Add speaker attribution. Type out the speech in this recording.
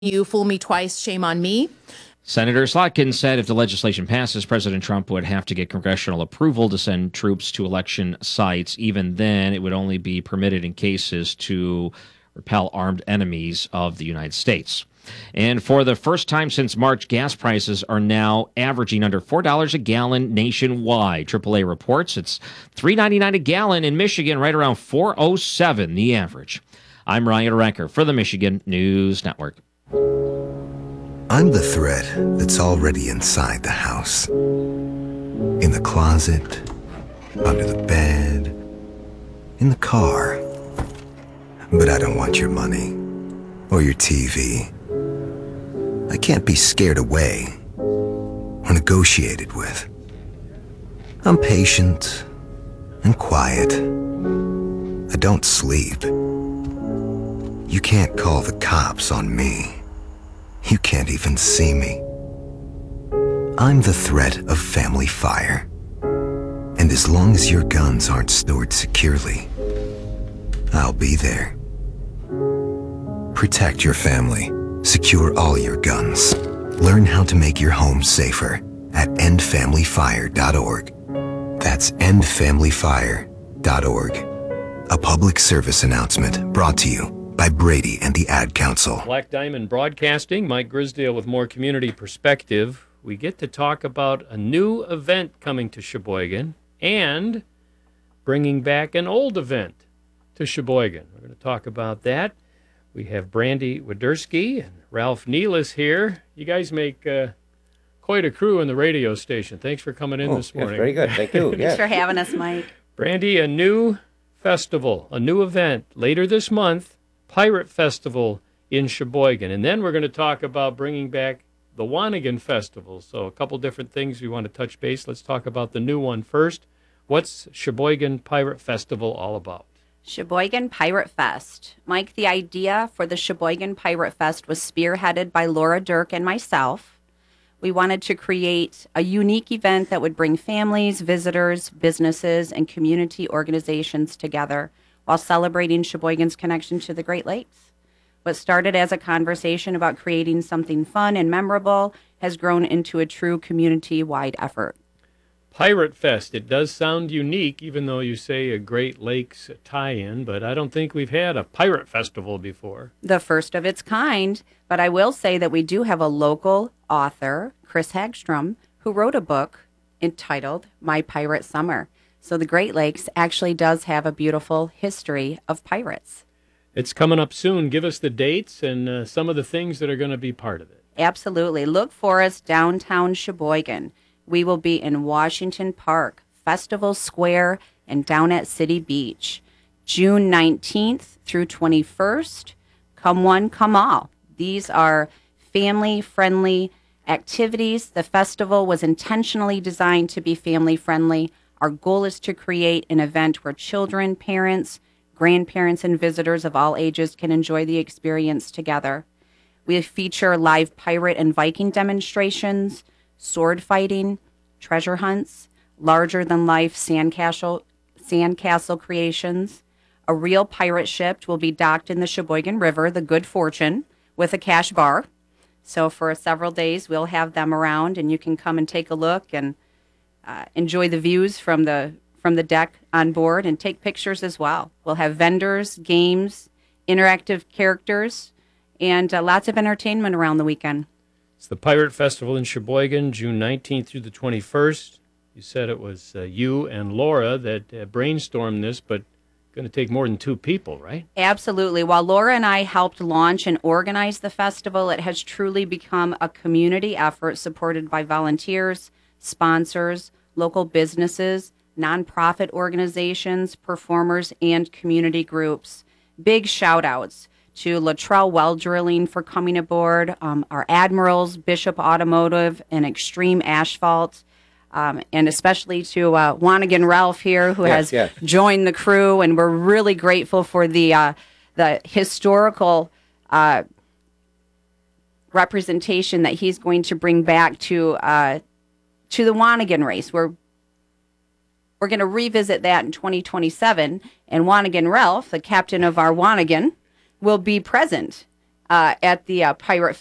Speaker 1: You fool me twice, shame on me.
Speaker 2: Senator Slotkin said if the legislation passes, President Trump would have to get congressional approval to send troops to election sites. Even then, it would only be permitted in cases to repel armed enemies of the United States. And for the first time since March, gas prices are now averaging under $4 a gallon nationwide. AAA reports it's $3.99 a gallon in Michigan, right around $4.07 the average. I'm Ryan Recker for the Michigan News Network.
Speaker 3: I'm the threat that's already inside the house. In the closet, under the bed, in the car. But I don't want your money or your TV. I can't be scared away or negotiated with. I'm patient and quiet. I don't sleep. You can't call the cops on me. You can't even see me. I'm the threat of family fire. And as long as your guns aren't stored securely, I'll be there. Protect your family. Secure all your guns. Learn how to make your home safer at endfamilyfire.org. That's endfamilyfire.org. A public service announcement brought to you by Brady and the Ad Council.
Speaker 4: Black Diamond Broadcasting, Mike Grisdale with more community perspective. We get to talk about a new event coming to Sheboygan and bringing back an old event to Sheboygan. We're going to talk about that. We have Brandy Widerski and Ralph Nealis here. You guys make quite a crew in the radio station. Thanks for coming in this morning.
Speaker 5: Yes, very good. Thank you.
Speaker 6: Thanks for having us, Mike.
Speaker 4: Brandy, a new festival, a new event later this month, Pirate Festival in Sheboygan. And then we're going to talk about bringing back the Wanigan Festival. So a couple different things we want to touch base. Let's talk about the new one first. What's Sheboygan Pirate Festival all about?
Speaker 6: Sheboygan Pirate Fest. Mike, the idea for the Sheboygan Pirate Fest was spearheaded by Laura Dirk and myself. We wanted to create a unique event that would bring families, visitors, businesses, and community organizations together while celebrating Sheboygan's connection to the Great Lakes. What started as a conversation about creating something fun and memorable has grown into a true community-wide effort.
Speaker 4: Pirate Fest. It does sound unique, even though you say a Great Lakes tie-in, but I don't think we've had a pirate festival before.
Speaker 6: The first of its kind, but I will say that we do have a local author, Chris Hagstrom, who wrote a book entitled My Pirate Summer. So the Great Lakes actually does have a beautiful history of pirates.
Speaker 4: It's coming up soon. Give us the dates and some of the things that are going to be part of it.
Speaker 6: Absolutely. Look for us downtown Sheboygan. We will be in Washington Park, Festival Square, and down at City Beach. June 19th through 21st. Come one, come all. These are family-friendly activities. The festival was intentionally designed to be family-friendly. Our goal is to create an event where children, parents, grandparents, and visitors of all ages can enjoy the experience together. We feature live pirate and Viking demonstrations, sword fighting, treasure hunts, larger-than-life sandcastle creations. A real pirate ship will be docked in the Sheboygan River, the Good Fortune, with a cash bar. So for several days, we'll have them around, and you can come and take a look and enjoy the views from the deck on board and take pictures as well. We'll have vendors, games, interactive characters, and lots of entertainment around the weekend.
Speaker 4: It's the Pirate Festival in Sheboygan, June 19th through the 21st. You said it was you and Laura that brainstormed this, but going to take more than two people, right?
Speaker 6: Absolutely. While Laura and I helped launch and organize the festival, it has truly become a community effort supported by volunteers, sponsors, local businesses, nonprofit organizations, performers, and community groups. Big shout-outs to Luttrell Well Drilling for coming aboard, our Admirals, Bishop Automotive, and Extreme Asphalt, and especially to Wanigan Ralph here, who has joined the crew, and we're really grateful for the historical representation that he's going to bring back to the Wanigan race. We're going to revisit that in 2027, and Wanigan Ralph, the captain of our Wanigan, will be present at the Pirate